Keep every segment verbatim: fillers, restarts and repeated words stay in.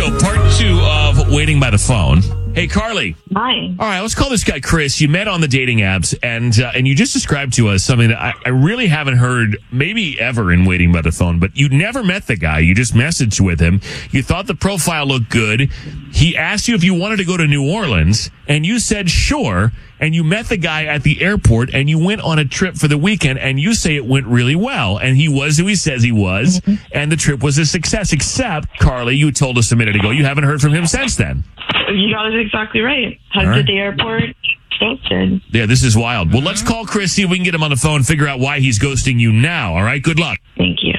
show, part two of Waiting by the Phone. Hey, Carly. Hi. All right, let's call this guy Chris. You met on the dating apps, and uh, and you just described to us something that I, I really haven't heard maybe ever in Waiting by the Phone, but you never met the guy. You just messaged with him. You thought the profile looked good. He asked you if you wanted to go to New Orleans, and you said sure, and you met the guy at the airport, and you went on a trip for the weekend, and you say it went really well, and he was who he says he was, mm-hmm. and the trip was a success, except, Carly, you told us a minute ago you haven't heard from him since then. You got it exactly right. Hugged right. at the airport, ghosted. Yeah, this is wild. Well, let's call Chris, see if we can get him on the phone, figure out why he's ghosting you now, all right? Good luck. Thank you.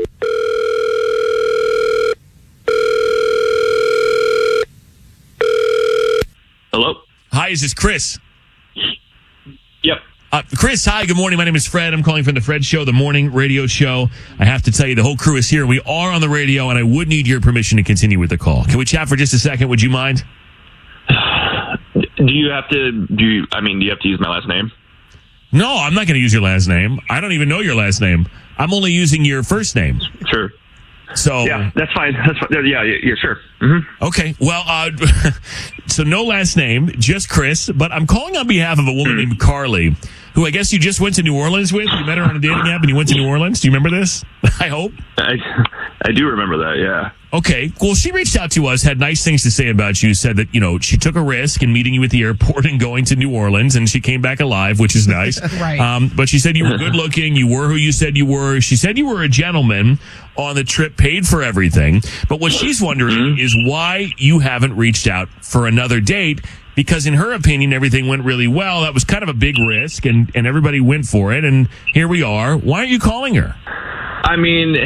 Hello? Hi, is this Chris? Yep. Uh, Chris, hi, good morning. My name is Fred. I'm calling from the Fred Show, the morning radio show. I have to tell you, the whole crew is here. We are on the radio, and I would need your permission to continue with the call. Can we chat for just a second? Would you mind? Do you have to, do you, I mean, do you have to use my last name? No, I'm not going to use your last name. I don't even know your last name. I'm only using your first name. Sure. So yeah, that's fine. That's fine. Yeah, yeah, yeah sure. Mm-hmm. Okay. Well, uh, so no last name, just Chris. But I'm calling on behalf of a woman named Carly, who I guess you just went to New Orleans with. You met her on a dating app, and you went to New Orleans. Do you remember this? I hope. I, I do remember that. Yeah. Okay. Well, she reached out to us, had nice things to say about you. Said that you know she took a risk in meeting you at the airport and going to New Orleans, and she came back alive, which is nice. Right. Um, but she said you were good looking. You were who you said you were. She said you were a gentleman on the trip, paid for everything. But what she's wondering mm-hmm. is why you haven't reached out for another date. Because in her opinion, everything went really well. That was kind of a big risk, and, and everybody went for it. And here we are. Why aren't you calling her? I mean,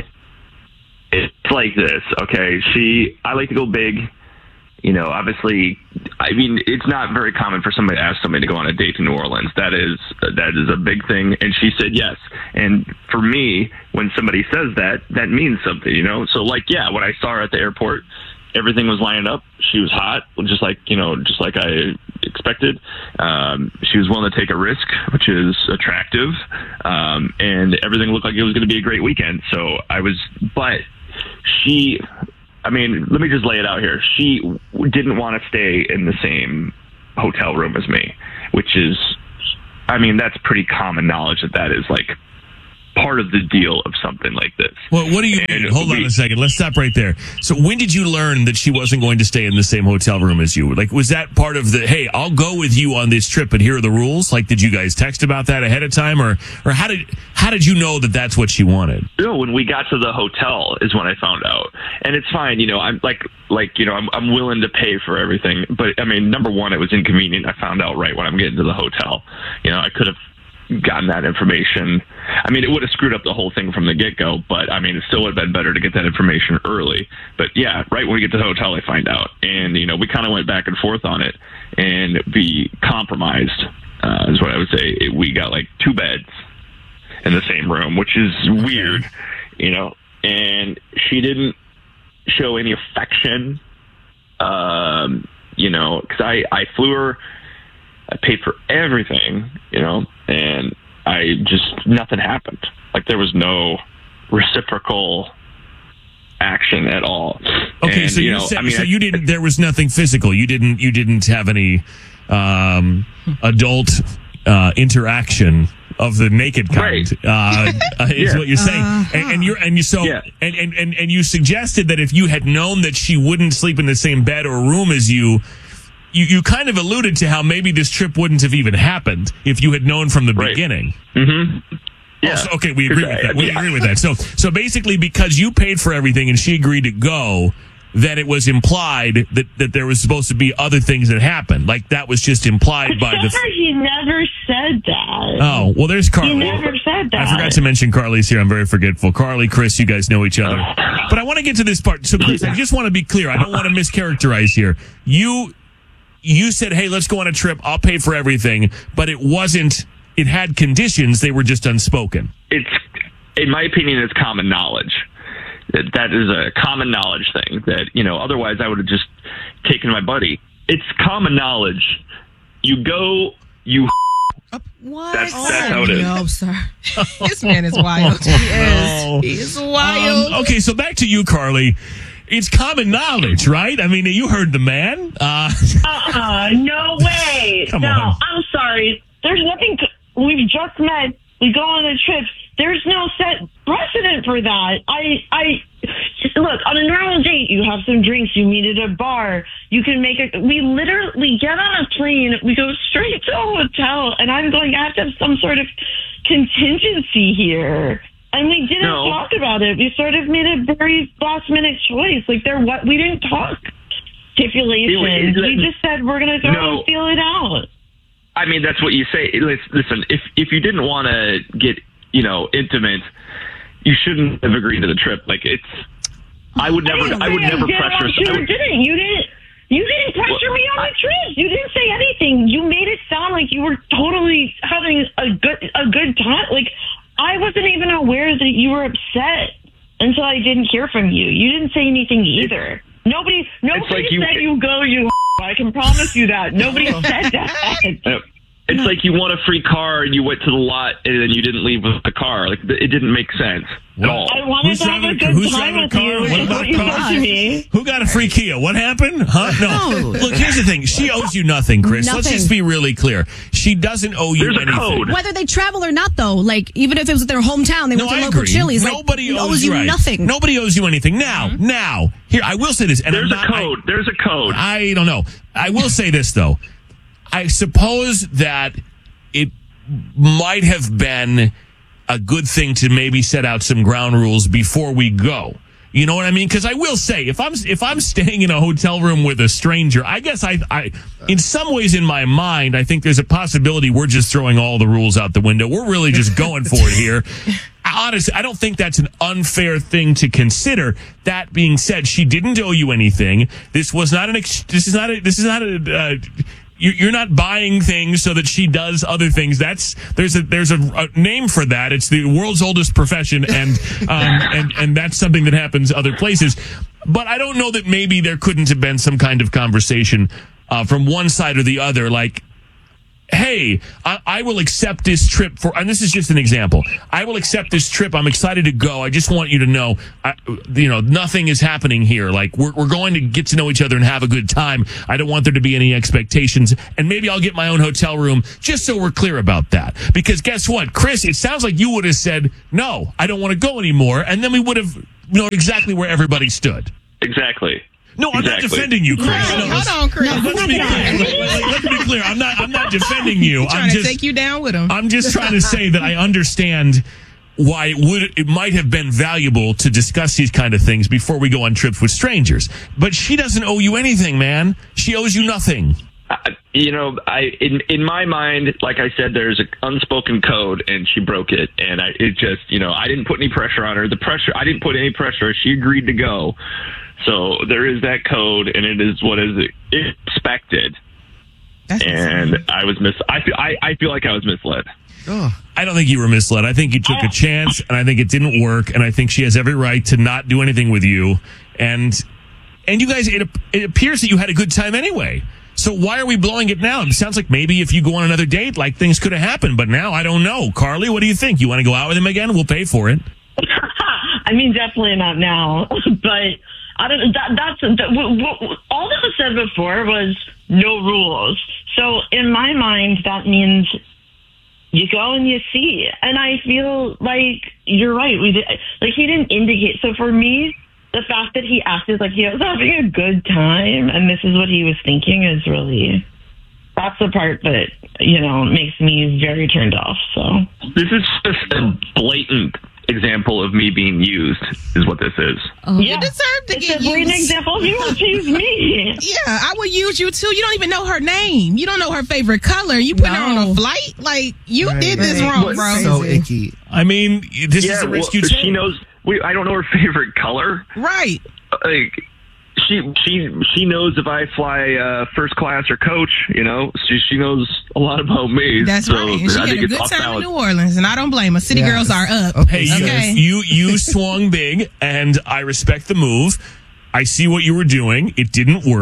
it's like this, okay? She, I like to go big. You know, obviously, I mean, it's not very common for somebody to ask somebody to go on a date to New Orleans. That is, that is a big thing. And she said yes. And for me, when somebody says that, that means something, you know? So, like, yeah, when I saw her at the airport, everything was lined up. She was hot, just like, you know, just like I expected. Um, she was willing to take a risk, which is attractive. Um, and everything looked like it was going to be a great weekend. So I was, but she, I mean, let me just lay it out here. She didn't want to stay in the same hotel room as me, which is, I mean, that's pretty common knowledge that that is like part of the deal of something like this. Well, what do you mean? Hold on a second. Let's stop right there. So when did you learn that she wasn't going to stay in the same hotel room as you? Like, was that part of the, hey, I'll go with you on this trip, but here are the rules? Like, did you guys text about that ahead of time? Or, or how did, how did you know that that's what she wanted? No, when we got to the hotel is when I found out. And it's fine, you know, I'm like, like, you know, I'm, I'm willing to pay for everything. But I mean, number one, it was inconvenient. I found out right when I'm getting to the hotel. You know, I could have gotten that information. I mean, it would have screwed up the whole thing from the get-go, but I mean, it still would have been better to get that information early. But yeah, right when we get to the hotel, I find out. And, you know, we kind of went back and forth on it, and we compromised, uh, is what I would say. It, we got like two beds in the same room, which is weird, you know, and she didn't show any affection, um, you know, because I, I flew her, I paid for everything, you know, and I just, nothing happened. Like, there was no reciprocal action at all. Okay, and, so you, you know, said, I mean, so I, you didn't, there was nothing physical. You didn't, you didn't have any um, adult uh, interaction of the naked kind, right. uh, is yeah. what you're saying. Uh-huh. And, and you're, and you, so, yeah. and, and, and, and you suggested that if you had known that she wouldn't sleep in the same bed or room as you, You, you kind of alluded to how maybe this trip wouldn't have even happened if you had known from the right. beginning. Mm-hmm. Yeah. Oh, so, okay, we agree with that. We agree with that. So, so basically, because you paid for everything and she agreed to go, then it was implied that, that there was supposed to be other things that happened. Like, that was just implied by the... He never said that. Oh, well, there's Carly. He never said that. I forgot to mention Carly's here. I'm very forgetful. Carly, Chris, you guys know each other. But I want to get to this part. So, Chris, I just want to be clear. I don't want to mischaracterize here. You... You said, hey, let's go on a trip. I'll pay for everything. But it wasn't, it had conditions. They were just unspoken. It's, in my opinion, it's common knowledge. That, that is a common knowledge thing that, you know, otherwise I would have just taken my buddy. It's common knowledge. You go, you Uh, what? That's, oh, that's how it is. No, sir. This man is wild. He is. No. He is wild. Um, okay, so back to you, Carly. it's common knowledge, right? I mean, you heard the man. Uh, Uh-uh, no way. Come no, on. I'm sorry. There's nothing. To, we've just met. We go on a trip. There's no set precedent for that. I, I, look, on a normal date, you have some drinks, you meet at a bar, you can make it. We literally get on a plane, we go straight to a hotel, and I'm going, I have to have some sort of contingency here. And we didn't No. talk about it. We sort of made a very last minute choice. Like, there, what, we didn't talk stipulations. It- it- we just said we're going to go No. and feel it out. I mean, that's what you say. Listen, if if you didn't want to get, you know, intimate, you shouldn't have agreed to the trip. Like, it's, I would never, didn't I would say never didn't pressure. want you I or would- didn't. You didn't. You didn't pressure Well, me on I- the trip. You didn't say anything. You made it sound like you were totally having a good a good time. Like, I wasn't even aware that you were upset until I didn't hear from you. You didn't say anything either. Nobody, nobody like you- said you go. You. I can promise you that. Nobody said that. Uh, It's like you won a free car and you went to the lot and then you didn't leave with the car. Like, it didn't make sense at all. I wanted Who's to have driving a a- good who's time driving a with car? you. What That's about what you cars? said to me. Who got a free Kia? What happened? Huh? No. No. Look, here's the thing. She owes you nothing, Chris. Let's Nothing. just be really clear. She doesn't owe you There's a anything. code. Whether they travel or not, though, like even if it was their hometown, they No, went to I local agree. Chili's. Nobody like, owes you right. nothing. Nobody owes you anything. Now, now, here, I will say this. And There's I'm not, a code. There's a code. I, I don't know. I will say this, though. I suppose that it might have been a good thing to maybe set out some ground rules before we go. You know what I mean? Because I will say, if I'm if I'm staying in a hotel room with a stranger, I guess I, I, in some ways in my mind, I think there's a possibility we're just throwing all the rules out the window. We're really just going for it here. Honestly, I don't think that's an unfair thing to consider. That being said, she didn't owe you anything. This was not an. Ex- this is not a. This is not a. Uh, you're not buying things so that she does other things. That's there's a there's a, a name for that. It's the world's oldest profession, and um, and and that's something that happens other places. But I don't know that maybe there couldn't have been some kind of conversation uh, from one side or the other, like, hey, I, I will accept this trip for, and this is just an example. I will accept this trip. I'm excited to go. I just want you to know, I, you know, nothing is happening here. Like, we're, we're going to get to know each other and have a good time. I don't want there to be any expectations. And maybe I'll get my own hotel room just so we're clear about that. Because guess what, Chris, it sounds like you would have said, no, I don't want to go anymore. And then we would have known exactly where everybody stood. Exactly. No, I'm Exactly. not defending you, Chris. Right. No, Hold on, Chris. No, let's be clear. Let- let- Let's be clear. I'm not. I'm not defending you. Trying I'm to just. take you down with him. I'm just trying to say that I understand why it would. It might have been valuable to discuss these kind of things before we go on trips with strangers. But she doesn't owe you anything, man. She owes you nothing. Uh, you know, I in in my mind, like I said, there's an unspoken code, and she broke it. And I it just, you know, I didn't put any pressure on her. The pressure, I didn't put any pressure. She agreed to go. So there is that code, and it is what is expected. That's And I was mis. I feel. I, I feel like I was misled. I don't think you were misled. I think you took a chance, and I think it didn't work. And I think she has every right to not do anything with you. And and you guys, it it appears that you had a good time anyway. So why are we blowing it now? It sounds like maybe if you go on another date, like things could have happened. But now I don't know. Carly, what do you think? You want to go out with him again? We'll pay for it. I mean, definitely not now, but I don't. That, that's that, w- w- all that was said before was no rules. So in my mind, that means you go and you see. And I feel like you're right. We did, like he didn't indicate. So for me, the fact that he acted like he was having a good time and this is what he was thinking is really, that's the part that, you know, makes me very turned off. So This is just a blatant example of me being used, is what this is. yeah, You deserve to it's get a great used. example. If you want to use me. Yeah, I would use you too. You don't even know her name. You don't know her favorite color. You put her on No. a flight. Like, you Right, did this right. wrong, What- bro. So icky. I mean, this is a well, risk you she take. knows. We, I don't know her favorite color. Right. Like, she she she knows if I fly uh, first class or coach. You know, she she knows a lot about me. That's so right. And she I had think a it's good off time in balance. New Orleans, and I don't blame her. City Yes. girls are up. Okay. Hey, you, Okay. you you swung big, and I respect the move. I see what you were doing. It didn't work.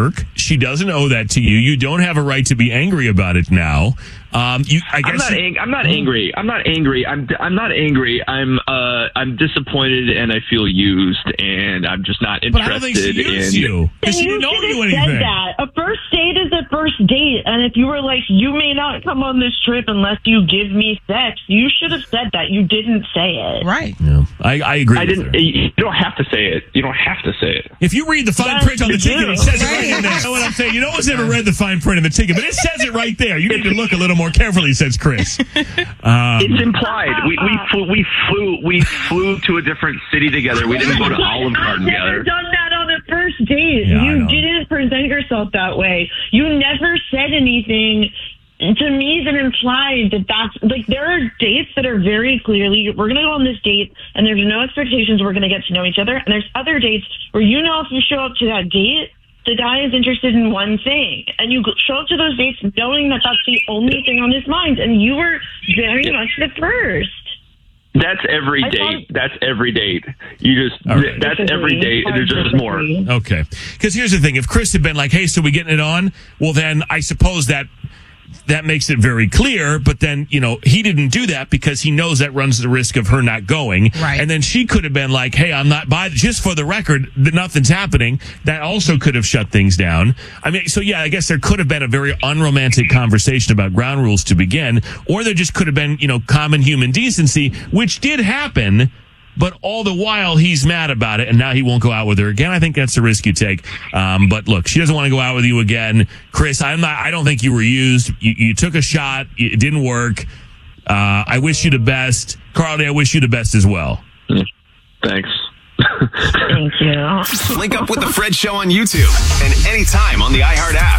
She doesn't owe that to you. You don't have a right to be angry about it now. Um, you, I guess I'm not. you, ang- I'm not angry. I'm not angry. I'm. I'm not angry. I'm. Uh. I'm disappointed, and I feel used, and I'm just not interested but I don't think she used in you because she you didn't owe should you have anything. said that. A first date is a first date, and if you were like, you may not come on this trip unless you give me sex, you should have said that. You didn't say it. Right. Yeah, I, I agree. I with didn't. her. You don't have to say it. You don't have to say it. If you read the fine Yes, print on the you ticket, do. it says it right in there. You know what I'm saying? You know one's ever read the fine print in the ticket, but it says it right there. You need to look a little more carefully, says Chris. Um, It's implied. We we flew, we flew we flew to a different city together. We didn't go to Olive Garden I've never together. done that on a first date. Yeah, I know. you didn't present yourself that way. You never said anything to me that implied that that's like there are dates that are very clearly we're going to go on this date and there's no expectations we're going to get to know each other, and there's other dates where you know if you show up to that date the guy is interested in one thing, and you show up to those dates knowing that that's the only thing on his mind, and you were very much the first. That's every I date. thought- That's every date. You just All right. that's every date. There's just more. Okay. Because here's the thing. If Chris had been like, hey, so we getting it on? Well, then I suppose that that makes it very clear. But then, you know, he didn't do that because he knows that runs the risk of her not going. Right. And then she could have been like, hey, I'm not by just for the record that nothing's happening. That also could have shut things down. I mean, so yeah, I guess there could have been a very unromantic conversation about ground rules to begin, or there just could have been, you know, common human decency, which did happen. But all the while, he's mad about it, and now he won't go out with her again. I think that's the risk you take. Um, but look, she doesn't want to go out with you again, Chris. I'm not. I don't think you were used. You, you took a shot. It didn't work. Uh, I wish you the best, Carly. I wish you the best as well. Thanks. Thank you. Link up with The Fred Show on YouTube and anytime on the iHeart app.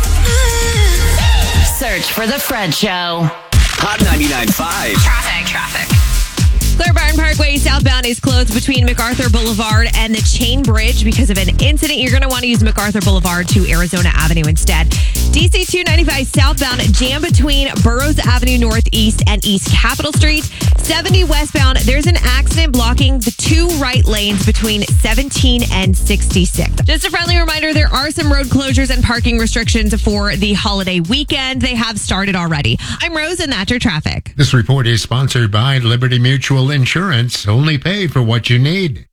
Search for The Fred Show. Hot ninety-nine point five. Traffic. Traffic. Clear Barton Parkway southbound is closed between MacArthur Boulevard and the Chain Bridge because of an incident. You're going to want to use MacArthur Boulevard to Arizona Avenue instead. D C two ninety-five southbound jam between Burroughs Avenue Northeast and East Capitol Street. seventy westbound, there's an accident blocking the two right lanes between seventeen and sixty-six. Just a friendly reminder, there are some road closures and parking restrictions for the holiday weekend. They have started already. I'm Rose, and that's your traffic. This report is sponsored by Liberty Mutual Insurance. Only pay for what you need.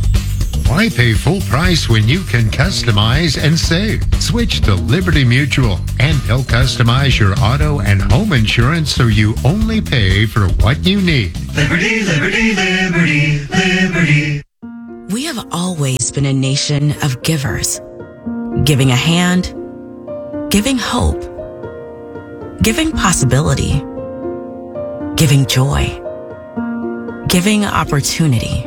Why pay full price when you can customize and save? Switch to Liberty Mutual, and they'll customize your auto and home insurance so you only pay for what you need. Liberty, liberty, liberty, liberty. We have always been a nation of givers. Giving a hand, giving hope, giving possibility, giving joy, giving opportunity,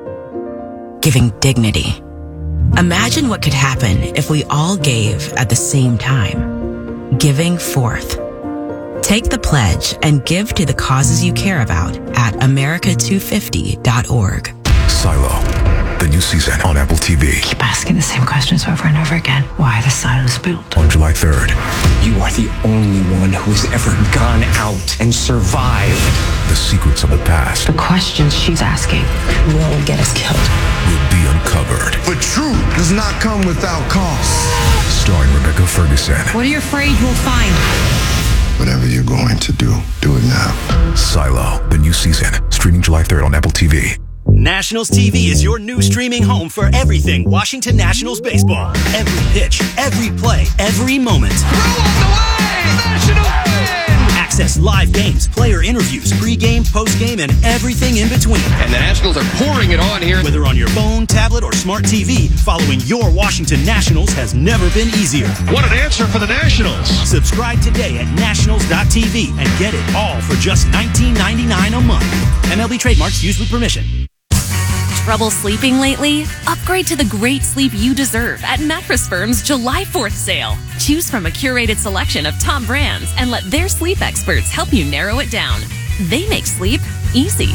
giving dignity. Imagine what could happen if we all gave at the same time. Giving forth. Take the pledge and give to the causes you care about at America two fifty dot org. Silo, the new season on Apple T V. Keep asking the same questions over and over again. Why the silos built? On July third. You are the only one who has ever gone out and survived. The secrets of the past The questions she's asking will get us killed. will be uncovered. But truth does not come without cost. Starring Rebecca Ferguson. What are you afraid you'll find? Whatever you're going to do, do it now. Silo, the new season. Streaming July third on Apple T V. Nationals T V is your new streaming home for everything Washington Nationals baseball. Every pitch, every play, every moment. Throw on the way! National win! Access live games, player interviews, pregame, postgame, and everything in between. And the Nationals are pouring it on here. Whether on your phone, tablet, or smart T V, following your Washington Nationals has never been easier. What an answer for the Nationals. Subscribe today at nationals dot t v and get it all for just nineteen ninety-nine a month. M L B trademarks used with permission. Trouble sleeping lately? Upgrade to the great sleep you deserve at Mattress Firm's July fourth sale. Choose from a curated selection of top brands and let their sleep experts help you narrow it down. They make sleep easy.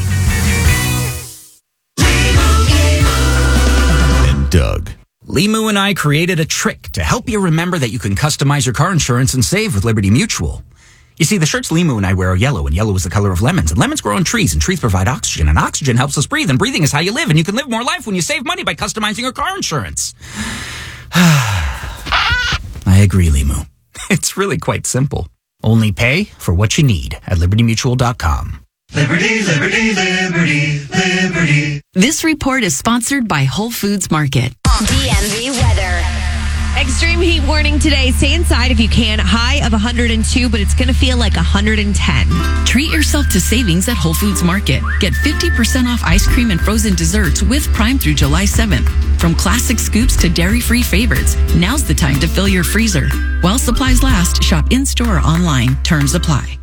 And Doug. Limu and I created a trick to help you remember that you can customize your car insurance and save with Liberty Mutual. You see, the shirts Limu and I wear are yellow, and yellow is the color of lemons. And lemons grow on trees, and trees provide oxygen, and oxygen helps us breathe, and breathing is how you live, and you can live more life when you save money by customizing your car insurance. I agree, Limu. It's really quite simple. Only pay for what you need at liberty mutual dot com. Liberty, liberty, liberty, liberty. This report is sponsored by Whole Foods Market. D M V weather. Extreme heat warning today. Stay inside if you can. High of one hundred two, but it's going to feel like one hundred ten. Treat yourself to savings at Whole Foods Market. Get fifty percent off ice cream and frozen desserts with Prime through July seventh. From classic scoops to dairy-free favorites, now's the time to fill your freezer. While supplies last, shop in-store or online. Terms apply.